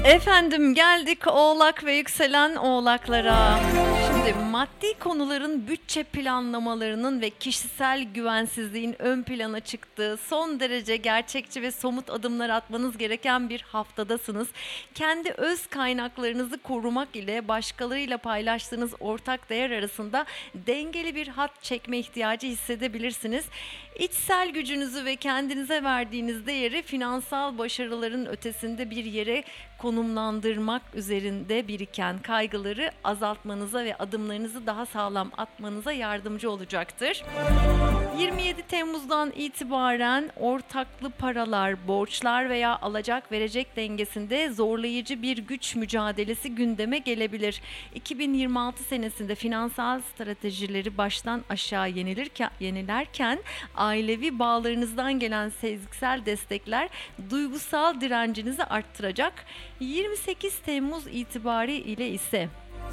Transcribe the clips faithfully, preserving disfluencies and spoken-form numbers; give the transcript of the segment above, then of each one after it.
Efendim geldik Oğlak ve yükselen Oğlaklara. Şimdi maddi konuların bütçe planlamalarının ve kişisel güvensizliğin ön plana çıktığı son derece gerçekçi ve somut adımlar atmanız gereken bir haftadasınız. Kendi öz kaynaklarınızı korumak ile başkalarıyla paylaştığınız ortak değer arasında dengeli bir hat çekme ihtiyacı hissedebilirsiniz. İçsel gücünüzü ve kendinize verdiğiniz değeri finansal başarıların ötesinde bir yere konumlandırmak üzerinde biriken kaygıları azaltmanıza ve adımlarınızı daha sağlam atmanıza yardımcı olacaktır. yirmi yedi Temmuz'dan itibaren ortaklı paralar, borçlar veya alacak verecek dengesinde zorlayıcı bir güç mücadelesi gündeme gelebilir. iki bin yirmi altı senesinde finansal stratejileri baştan aşağı yenilirken, yenilerken ailevi bağlarınızdan gelen sezgisel destekler duygusal direncinizi arttıracak. yirmi sekiz Temmuz itibariyle ise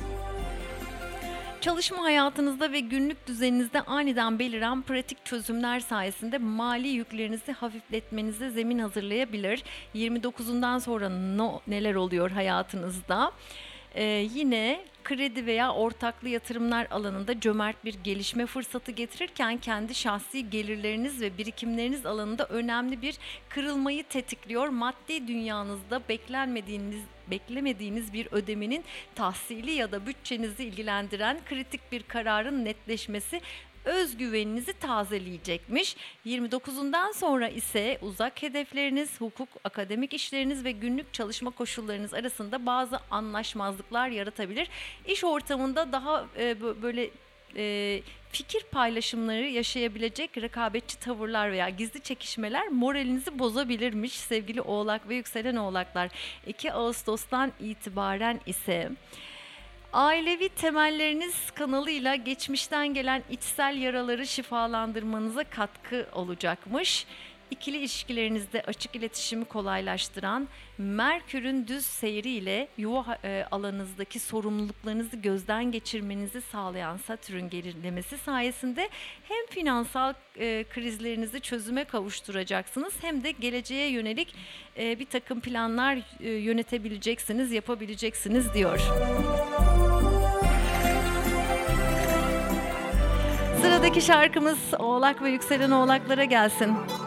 çalışma hayatınızda ve günlük düzeninizde aniden beliren pratik çözümler sayesinde mali yüklerinizi hafifletmenize zemin hazırlayabilir. yirmi dokuzundan sonra no, neler oluyor hayatınızda? Ee, yine kredi veya ortaklı yatırımlar alanında cömert bir gelişme fırsatı getirirken kendi şahsi gelirleriniz ve birikimleriniz alanında önemli bir kırılmayı tetikliyor. Maddi dünyanızda beklenmediğiniz beklemediğiniz bir ödemenin tahsili ya da bütçenizi ilgilendiren kritik bir kararın netleşmesi özgüveninizi tazeleyecekmiş. yirmi dokuzundan sonra ise uzak hedefleriniz, hukuk, akademik işleriniz ve günlük çalışma koşullarınız arasında bazı anlaşmazlıklar yaratabilir. İş ortamında daha e, böyle e, fikir paylaşımları yaşayabilecek rekabetçi tavırlar veya gizli çekişmeler moralinizi bozabilirmiş sevgili Oğlak ve yükselen Oğlaklar. iki Ağustos'tan itibaren ise ailevi temelleriniz kanalıyla geçmişten gelen içsel yaraları şifalandırmanıza katkı olacakmış. İkili ilişkilerinizde açık iletişimi kolaylaştıran Merkür'ün düz seyriyle yuva e, alanınızdaki sorumluluklarınızı gözden geçirmenizi sağlayan Satürn gerilemesi sayesinde hem finansal e, krizlerinizi çözüme kavuşturacaksınız hem de geleceğe yönelik e, bir takım planlar e, yönetebileceksiniz, yapabileceksiniz diyor. Sıradaki şarkımız Oğlak ve yükselen Oğlaklara gelsin.